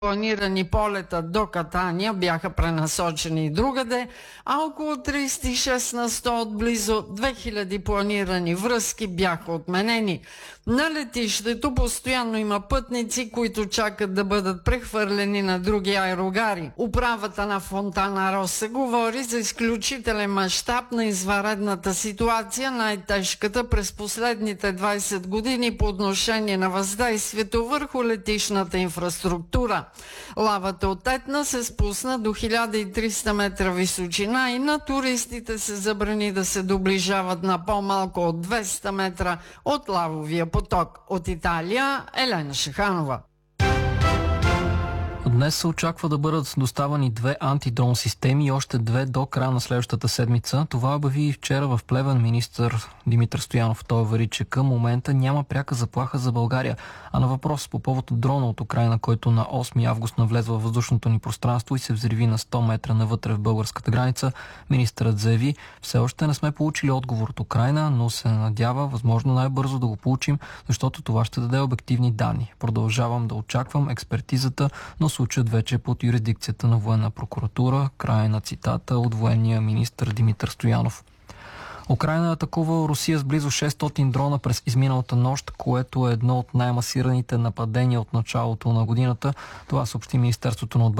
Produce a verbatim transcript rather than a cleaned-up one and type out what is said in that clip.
планирани полета до Катания бяха пренасочени другаде, а около тридесет и шест на сто от близо две хиляди планирани връзки бяха отменени. На летището постоянно има пътници, които чакат да бъдат прехвърлени на други аерогари. Управата на Фонтана Роса говори за изключителен мащаб на извънредната ситуация, най-тежката през последните двайсет години по отношение на въздействието върху летищната инфраструктура. Лавата от Етна се спусна до хиляда и триста метра височина и на туристите се забрани да се доближават на по-малко от двеста метра от лавовия поток. От Италия, Елена Шаханова. Днес се очаква да бъдат доставани две антидрон системи и още две до края на следващата седмица. Това обяви и вчера в Плевен министър Димитър Стоянов. Той увери, че към момента няма пряка заплаха за България. А на въпрос по повод дрона от Украйна, който на осми август навлезе във въздушното ни пространство и се взриви на сто метра навътре в българската граница, министърът заяви: все още не сме получили отговор от Украйна, но се надява възможно най-бързо да го получим, защото това ще даде обективни данни. Продължавам да очаквам експертизата, но случаят вече е под юрисдикцията на военна прокуратура. Край на цитата от военния министър Димитър Стоянов. Украйна атакува Русия с близо шестстотин дрона през изминалата нощ, което е едно от най-масираните нападения от началото на годината. Това съобщи Министерството на отбраната